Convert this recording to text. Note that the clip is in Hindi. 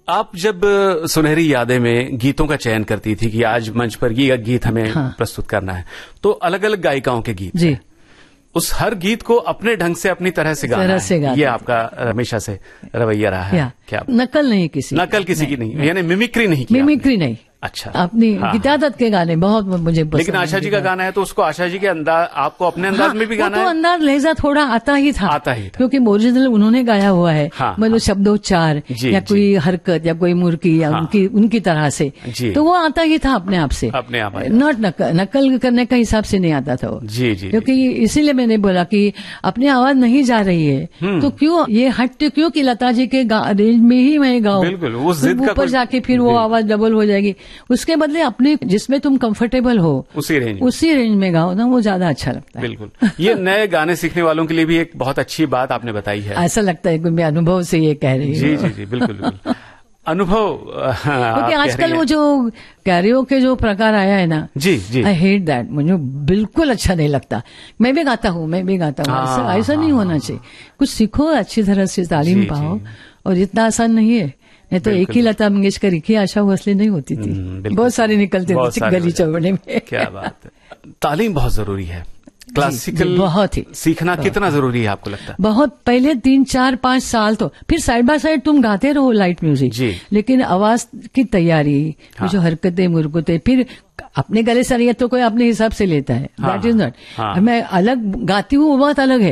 आप जब सुनहरी यादें में गीतों का चयन करती थी कि आज मंच पर ये गीत हमें प्रस्तुत करना है, तो अलग अलग गायिकाओं के गीत जी, उस हर गीत को अपने ढंग से अपनी तरह से गाना है, ये आपका हमेशा से रवैया रहा है क्या? नकल नहीं किसी की नहीं, यानी मिमिक्री नहीं की? मिमिक्री नहीं, अच्छा, अपनी गीता दत्त के गाने बहुत मुझे पसंद। लेकिन आशा जी का गाना है तो उसको आशा जी के अंदाज, आपको अपने अंदाज में भी गाना है? तो अंदाज लहजा थोड़ा आता ही था क्योंकि ओरिजिनल उन्होंने गाया हुआ है, मतलब शब्दोच्चार या कोई हरकत या कोई मुर्की या उनकी तरह से, तो वो आता ही था अपने आप से, अपने आप, नॉट नकल करने का हिसाब से नहीं आता था वो। जी, क्योंकि इसीलिए मैंने बोला कि अपनी आवाज नहीं जा रही है तो क्यों ये हटते, क्यों कि लता जी के रेंज में ही मैं गाऊं, बिल्कुल ऊपर जाके फिर वो आवाज डबल हो जाएगी, उसके बदले अपने जिसमें तुम कंफर्टेबल हो उसी रेंज में गाओ ना, वो ज्यादा अच्छा लगता है। बिल्कुल, ये नए गाने सीखने वालों के लिए भी एक बहुत अच्छी बात आपने बताई है। ऐसा लगता है कि मैं अनुभव से ये कह रही हूँ। जी, बिल्कुल अनुभव, क्योंकि आजकल वो जो कैरियोके जो प्रकार आया है ना, जी आई हेट दैट, मुझे बिल्कुल अच्छा नहीं लगता। मैं भी गाता हूँ ऐसा नहीं होना चाहिए, कुछ सीखो, अच्छी तरह से तालीम पाओ, और इतना आसान नहीं है। नहीं तो एक ही लता मंगेशकर, एक ही आशा भोसले नहीं होती थी, बहुत सारे निकलते थे गली चौबड़े में। क्या बात है, तालीम बहुत जरूरी है। क्लासिकल बहुत ही सीखना कितना जरूरी है आपको लगता है? बहुत, पहले 3, 4, 5 साल तो, फिर साइड बाय साइड तुम गाते रहो लाइट म्यूजिक, लेकिन आवाज की तैयारी, जो हरकतें मुरकतें, फिर अपने गले से तो कोई अपने हिसाब से लेता है, दैट इज नॉट। मैं अलग गाती हूँ, वो बहुत अलग है।